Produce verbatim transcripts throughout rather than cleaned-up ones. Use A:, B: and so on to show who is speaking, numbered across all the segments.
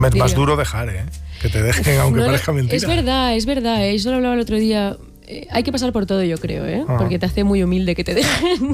A: Es más duro dejar, ¿eh? Que te dejen, aunque no, parezca mentira.
B: Es verdad, es verdad, ¿eh? Eso lo hablaba el otro día. Eh, hay que pasar por todo, yo creo, ¿eh? Ah. Porque te hace muy humilde que te dejen.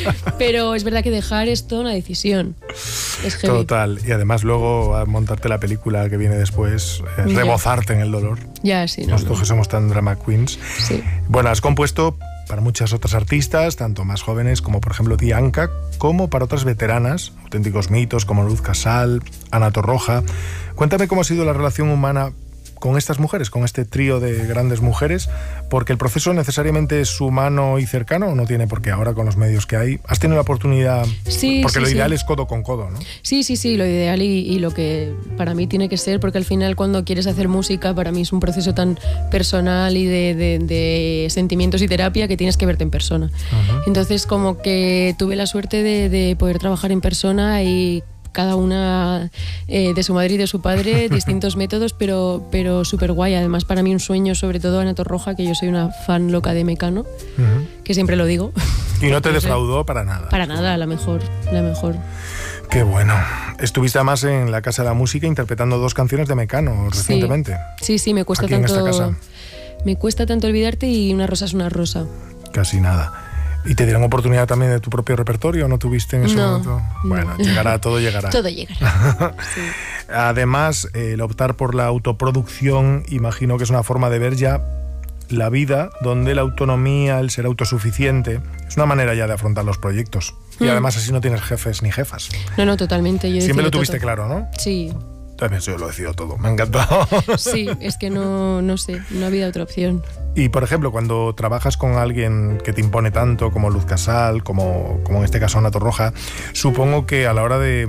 B: Pero es verdad que dejar es toda una decisión. Es heavy.
A: Total. Y además luego a montarte la película que viene después, eh, rebozarte en el dolor.
B: Ya, sí. No,
A: Nosotros
B: no.
A: que somos tan drama queens.
B: Sí.
A: Bueno, has compuesto para muchas otras artistas, tanto más jóvenes como por ejemplo Dianca, como para otras veteranas, auténticos mitos como Luz Casal, Ana Torroja. Cuéntame cómo ha sido la relación humana con estas mujeres, con este trío de grandes mujeres, porque el proceso necesariamente es humano y cercano, o no tiene por qué ahora con los medios que hay. ¿Has tenido la oportunidad?
B: Sí,
A: porque
B: sí,
A: lo ideal
B: sí.
A: es codo con codo, ¿no?
B: Sí, sí, sí, lo ideal y, y lo que para mí tiene que ser, porque al final cuando quieres hacer música, para mí es un proceso tan personal y de, de, de sentimientos y terapia que tienes que verte en persona. Uh-huh. Entonces como que tuve la suerte de, de poder trabajar en persona y cada una eh, de su madre y de su padre, distintos métodos, pero, pero súper guay. Además, para mí un sueño, sobre todo Ana Torroja, que yo soy una fan loca de Mecano, uh-huh. que siempre lo digo.
A: ¿Y no te defraudó para nada?
B: Para nada, la mejor, la mejor.
A: Qué bueno. Estuviste además en la Casa de la Música interpretando dos canciones de Mecano recientemente.
B: Sí, sí, sí, me cuesta
A: Aquí
B: tanto.
A: En esta casa.
B: Me cuesta tanto olvidarte y Una rosa es una rosa.
A: Casi nada. ¿Y te dieron oportunidad también de tu propio repertorio o no tuviste en ese
B: no,
A: momento? Bueno,
B: no.
A: llegará, todo llegará.
B: Todo llegará. Sí.
A: Además, el optar por la autoproducción, imagino que es una forma de ver ya la vida donde la autonomía, el ser autosuficiente, es una manera ya de afrontar los proyectos. Y mm. además así no tienes jefes ni jefas.
B: No, no, totalmente. Yo
A: Siempre lo tuviste
B: todo.
A: claro, ¿no?
B: Sí.
A: También yo lo decido todo, me ha encantado.
B: Sí, es que no, no sé, no había otra opción.
A: Y, por ejemplo, cuando trabajas con alguien que te impone tanto, como Luz Casal, como, como en este caso Ana Torroja, supongo que a la hora de,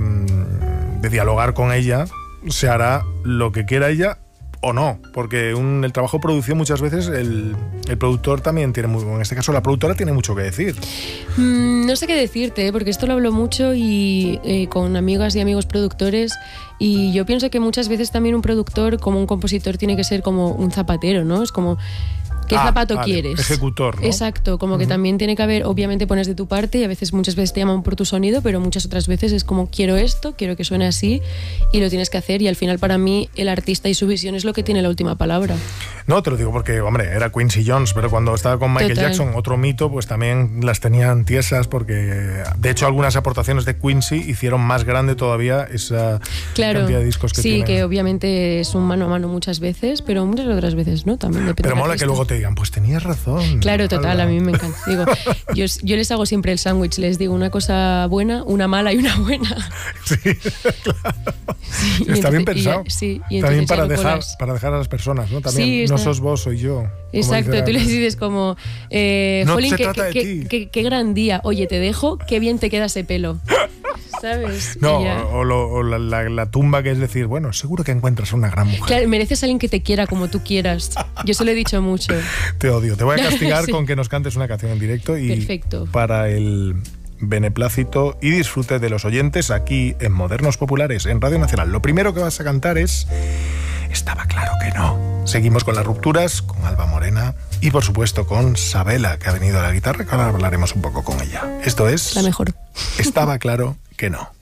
A: de dialogar con ella, se hará lo que quiera ella o no, porque un, el trabajo de producción muchas veces el, el productor también tiene, muy, en este caso la productora tiene mucho que decir.
B: Mm, no sé qué decirte, ¿eh? Porque esto lo hablo mucho y eh, con amigas y amigos productores, y yo pienso que muchas veces también un productor, como un compositor, tiene que ser como un zapatero, ¿no? Es como... ¿Qué ah, zapato vale. quieres?
A: Ejecutor, ¿no?
B: Exacto, como uh-huh. que también tiene que haber, obviamente pones de tu parte y a veces, muchas veces te llaman por tu sonido, pero muchas otras veces es como quiero esto, quiero que suene así y lo tienes que hacer, y al final para mí el artista y su visión es lo que tiene la última palabra.
A: No, te lo digo porque, hombre, era Quincy Jones, pero cuando estaba con Michael Total. Jackson, otro mito, pues también las tenían tiesas porque, de hecho, algunas aportaciones de Quincy hicieron más grande todavía esa
B: claro,
A: cantidad de discos que
B: sí,
A: tienen.
B: Sí, que obviamente es un mano a mano muchas veces, pero muchas otras veces no, también depende.
A: Pero mola que luego te digan, pues tenías razón.
B: Claro, total, Alba. A mí me encanta. Digo, yo, yo les hago siempre el sándwich, les digo una cosa buena, una mala y una buena.
A: Sí, claro. Sí, está entonces, bien pensado.
B: Y, sí, y
A: también para dejar, para dejar a las personas, ¿no? También
B: sí,
A: no
B: está...
A: sos vos, soy yo.
B: Exacto, tú les dices como, eh,
A: no
B: Jolín,
A: se
B: qué,
A: trata de
B: qué,
A: ti.
B: Qué, qué gran día, oye, te dejo, qué bien te queda ese pelo. ¿Sabes?
A: No, o, lo, o la, la, la tumba, que es decir, bueno, seguro que encuentras a una gran mujer.
B: Claro, mereces a alguien que te quiera como tú quieras. Yo se lo he dicho mucho.
A: Te odio. Te voy a castigar
B: sí.
A: con que nos cantes una canción en directo y
B: perfecto.
A: Para el beneplácito y disfrute de los oyentes aquí en Modernos Populares, en Radio Nacional. Lo primero que vas a cantar es Estaba claro que no. Seguimos con las rupturas, con Alba Morena y, por supuesto, con Sabela, que ha venido a la guitarra, que ahora hablaremos un poco con ella. Esto es...
B: La mejor.
A: Estaba claro que no.